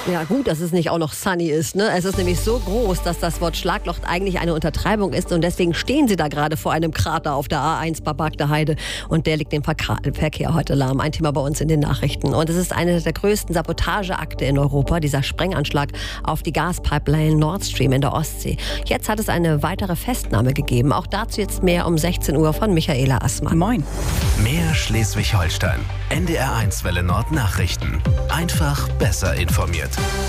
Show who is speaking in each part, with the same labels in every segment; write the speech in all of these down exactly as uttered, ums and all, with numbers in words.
Speaker 1: Ja gut, dass es nicht auch noch sunny ist. Ne? Es ist nämlich so groß, dass das Wort Schlagloch eigentlich eine Untertreibung ist. Und deswegen stehen sie da gerade vor einem Krater auf der A eins bei Bagde Heide. Und der legt den Verkehr heute lahm. Ein Thema bei uns in den Nachrichten. Und es ist eine der größten Sabotageakte in Europa, dieser Sprenganschlag auf die Gaspipeline Nord Stream in der Ostsee. Jetzt hat es eine weitere Festnahme gegeben. Auch dazu jetzt mehr um sechzehn Uhr von Michaela Assmann.
Speaker 2: Moin.
Speaker 3: Mehr Schleswig-Holstein. N D R eins Welle Nord Nachrichten. Einfach besser informiert.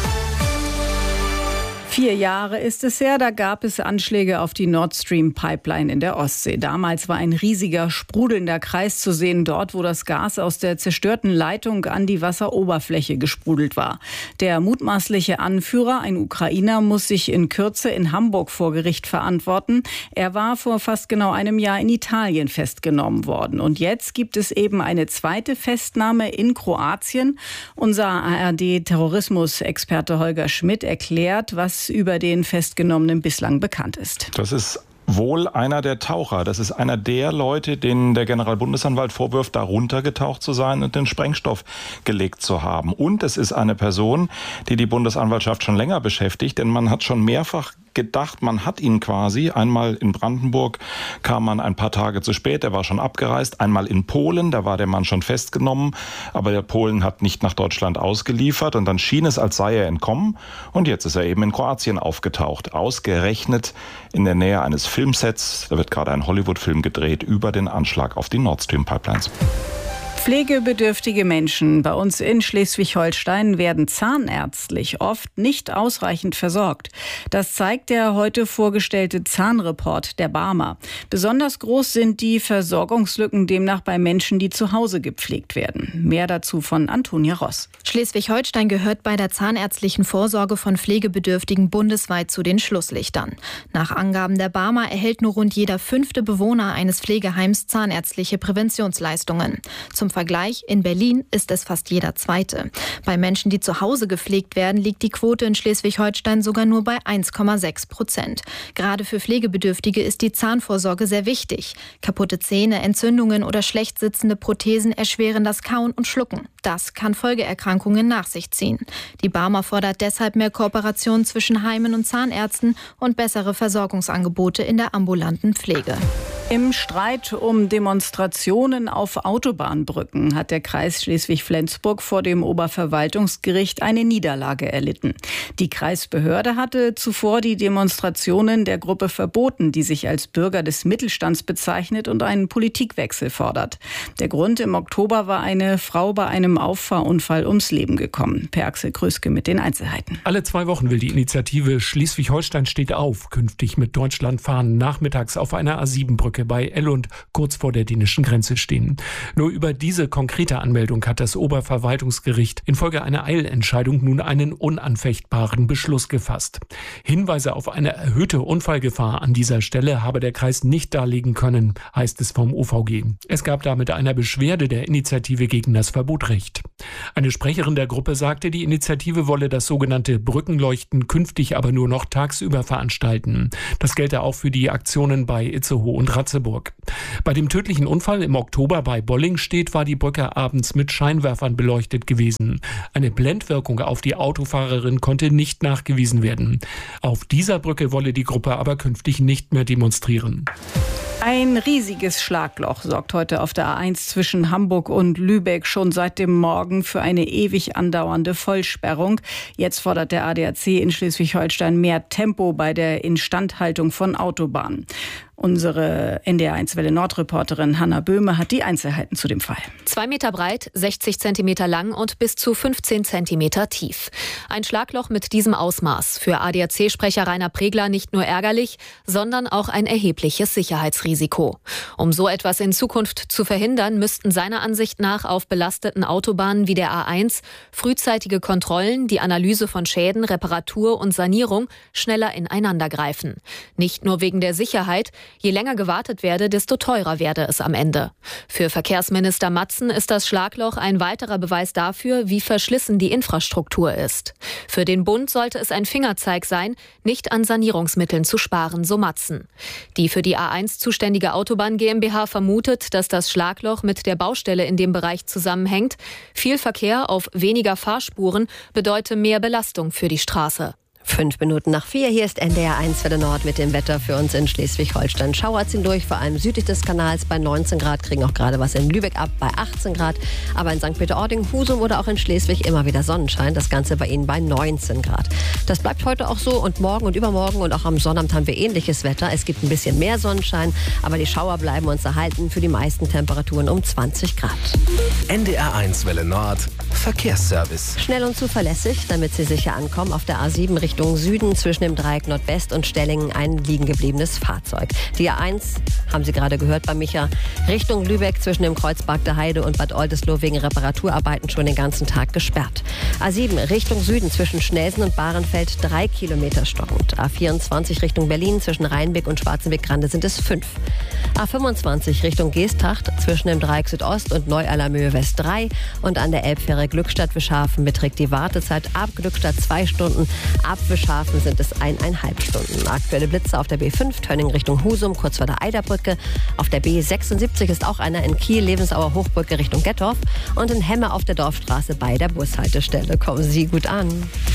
Speaker 2: Vier Jahre ist es her, da gab es Anschläge auf die Nord Stream Pipeline in der Ostsee. Damals war ein riesiger, sprudelnder Kreis zu sehen, dort, wo das Gas aus der zerstörten Leitung an die Wasseroberfläche gesprudelt war. Der mutmaßliche Anführer, ein Ukrainer, muss sich in Kürze in Hamburg vor Gericht verantworten. Er war vor fast genau einem Jahr in Italien festgenommen worden. Und jetzt gibt es eben eine zweite Festnahme in Kroatien. Unser A R D-Terrorismusexperte Holger Schmidt erklärt, was über den Festgenommenen bislang bekannt ist.
Speaker 4: Das ist wohl einer der Taucher. Das ist einer der Leute, denen der Generalbundesanwalt vorwirft, darunter getaucht zu sein und den Sprengstoff gelegt zu haben. Und es ist eine Person, die die Bundesanwaltschaft schon länger beschäftigt, denn man hat schon mehrfach gedacht, man hat ihn quasi. Einmal in Brandenburg kam man ein paar Tage zu spät, er war schon abgereist. Einmal in Polen, da war der Mann schon festgenommen, aber der Polen hat nicht nach Deutschland ausgeliefert und dann schien es, als sei er entkommen. Und jetzt ist er eben in Kroatien aufgetaucht, ausgerechnet in der Nähe eines Filmsets. Da wird gerade ein Hollywood-Film gedreht über den Anschlag auf die Nord Stream Pipelines.
Speaker 2: Pflegebedürftige Menschen bei uns in Schleswig-Holstein werden zahnärztlich oft nicht ausreichend versorgt. Das zeigt der heute vorgestellte Zahnreport der Barmer. Besonders groß sind die Versorgungslücken demnach bei Menschen, die zu Hause gepflegt werden. Mehr dazu von Antonia Ross.
Speaker 5: Schleswig-Holstein gehört bei der zahnärztlichen Vorsorge von Pflegebedürftigen bundesweit zu den Schlusslichtern. Nach Angaben der Barmer erhält nur rund jeder fünfte Bewohner eines Pflegeheims zahnärztliche Präventionsleistungen. Zum Vergleich, in Berlin ist es fast jeder Zweite. Bei Menschen, die zu Hause gepflegt werden, liegt die Quote in Schleswig-Holstein sogar nur bei eins Komma sechs Prozent. Gerade für Pflegebedürftige ist die Zahnvorsorge sehr wichtig. Kaputte Zähne, Entzündungen oder schlecht sitzende Prothesen erschweren das Kauen und Schlucken. Das kann Folgeerkrankungen nach sich ziehen. Die Barmer fordert deshalb mehr Kooperation zwischen Heimen und Zahnärzten und bessere Versorgungsangebote in der ambulanten Pflege.
Speaker 2: Im Streit um Demonstrationen auf Autobahnbrücken hat der Kreis Schleswig-Flensburg vor dem Oberverwaltungsgericht eine Niederlage erlitten. Die Kreisbehörde hatte zuvor die Demonstrationen der Gruppe verboten, die sich als Bürger des Mittelstands bezeichnet und einen Politikwechsel fordert. Der Grund: im Oktober war eine Frau bei einem Auffahrunfall ums Leben gekommen. Per Axel Kröske mit den Einzelheiten.
Speaker 6: Alle zwei Wochen will die Initiative Schleswig-Holstein steht auf künftig mit Deutschlandfahnen nachmittags auf einer A sieben Brücke bei Ellund kurz vor der dänischen Grenze stehen. Nur über diese konkrete Anmeldung hat das Oberverwaltungsgericht infolge einer Eilentscheidung nun einen unanfechtbaren Beschluss gefasst. Hinweise auf eine erhöhte Unfallgefahr an dieser Stelle habe der Kreis nicht darlegen können, heißt es vom O V G. Es gab damit einer Beschwerde der Initiative gegen das Verbot recht. Eine Sprecherin der Gruppe sagte, die Initiative wolle das sogenannte Brückenleuchten künftig aber nur noch tagsüber veranstalten. Das gelte auch für die Aktionen bei Itzehoe und Ratzeburg. Bei dem tödlichen Unfall im Oktober bei Bollingstedt war die Brücke abends mit Scheinwerfern beleuchtet gewesen. Eine Blendwirkung auf die Autofahrerin konnte nicht nachgewiesen werden. Auf dieser Brücke wolle die Gruppe aber künftig nicht mehr demonstrieren.
Speaker 2: Ein riesiges Schlagloch sorgt heute auf der A eins zwischen Hamburg und Lübeck schon seit dem Morgen für eine ewig andauernde Vollsperrung. Jetzt fordert der A D A C in Schleswig-Holstein mehr Tempo bei der Instandhaltung von Autobahnen. Unsere N D R eins Welle Nord-Reporterin Hanna Böhme hat die Einzelheiten zu dem Fall.
Speaker 7: Zwei Meter breit, sechzig Zentimeter lang und bis zu fünfzehn Zentimeter tief. Ein Schlagloch mit diesem Ausmaß. Für A D A C-Sprecher Rainer Pregler nicht nur ärgerlich, sondern auch ein erhebliches Sicherheitsrisiko. Um so etwas in Zukunft zu verhindern, müssten seiner Ansicht nach auf belasteten Autobahnen wie der A eins frühzeitige Kontrollen, die Analyse von Schäden, Reparatur und Sanierung schneller ineinander greifen. Nicht nur wegen der Sicherheit, Je länger gewartet werde, desto teurer werde es am Ende. Für Verkehrsminister Matzen ist das Schlagloch ein weiterer Beweis dafür, wie verschlissen die Infrastruktur ist. Für den Bund sollte es ein Fingerzeig sein, nicht an Sanierungsmitteln zu sparen, so Matzen. Die für die A eins zuständige Autobahn GmbH vermutet, dass das Schlagloch mit der Baustelle in dem Bereich zusammenhängt. Viel Verkehr auf weniger Fahrspuren bedeute mehr Belastung für die Straße.
Speaker 1: Fünf Minuten nach vier, hier ist N D R eins Welle Nord mit dem Wetter für uns in Schleswig-Holstein. Schauer ziehen durch, vor allem südlich des Kanals bei neunzehn Grad, kriegen auch gerade was in Lübeck ab bei achtzehn Grad. Aber in Sankt Peter-Ording, Husum oder auch in Schleswig immer wieder Sonnenschein, das Ganze bei Ihnen bei neunzehn Grad. Das bleibt heute auch so und morgen und übermorgen und auch am Sonnabend haben wir ähnliches Wetter. Es gibt ein bisschen mehr Sonnenschein, aber die Schauer bleiben uns erhalten, für die meisten Temperaturen um zwanzig Grad.
Speaker 3: N D R eins Welle Nord, Verkehrsservice.
Speaker 1: Schnell und zuverlässig, damit Sie sicher ankommen, auf der A sieben Richtung Süden zwischen dem Dreieck Nordwest und Stellingen ein liegen gebliebenes Fahrzeug. Die A eins, haben Sie gerade gehört bei Micha, Richtung Lübeck zwischen dem Kreuz Bagde Heide und Bad Oldesloe wegen Reparaturarbeiten schon den ganzen Tag gesperrt. A sieben Richtung Süden zwischen Schnelsen und Bahrenfeld drei Kilometer stockend. A vierundzwanzig Richtung Berlin zwischen Rheinbeck und Schwarzenbeck-Grande sind es fünf. A fünfundzwanzig Richtung Geesthacht zwischen dem Dreieck Südost und Neu-Allermöhe West drei und an der Elbfähre Glückstadt-Wischhafen beträgt die Wartezeit ab Glückstadt zwei Stunden, ab Wischhafen sind es eineinhalb Stunden. Aktuelle Blitze auf der B fünf, Tönning Richtung Husum, kurz vor der Eiderbrücke. Auf der B sechsundsiebzig ist auch einer in Kiel, Lebensauer Hochbrücke Richtung Gettorf und in Hemme auf der Dorfstraße bei der Bushaltestelle. Kommen Sie gut an.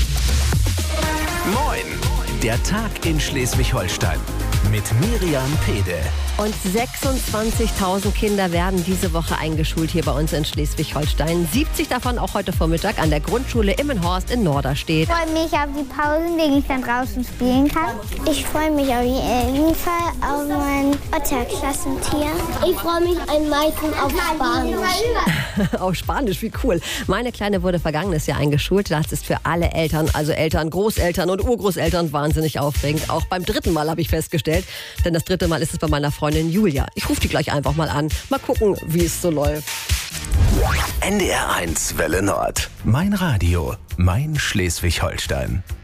Speaker 3: Moin! Der Tag in Schleswig-Holstein mit Miriam Pede.
Speaker 1: Und sechsundzwanzigtausend Kinder werden diese Woche eingeschult hier bei uns in Schleswig-Holstein. siebzig davon auch heute Vormittag an der Grundschule Immenhorst in Norderstedt.
Speaker 8: Ich freue mich auf die Pausen, die ich dann draußen spielen kann. Ich freue mich auf jeden Fall auf mein Otterklassentier. Ich freue mich am meisten auf Spanisch.
Speaker 1: Auf Spanisch, wie cool. Meine Kleine wurde vergangenes Jahr eingeschult. Das ist für alle Eltern, also Eltern, Großeltern und Urgroßeltern wahnsinnig aufregend. Auch beim dritten Mal habe ich festgestellt. Denn das dritte Mal ist es bei meiner Freundin Julia. Ich rufe die gleich einfach mal an. Mal gucken, wie es so läuft.
Speaker 3: N D R eins Welle Nord. Mein Radio. Mein Schleswig-Holstein.